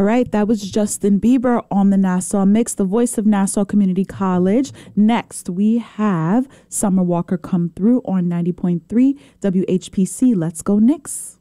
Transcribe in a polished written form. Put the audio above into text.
All right, that was Justin Bieber on the Nassau Mix, the voice of Nassau Community College. Next, we have Summer Walker come through on 90.3 WHPC. Let's go, Knicks.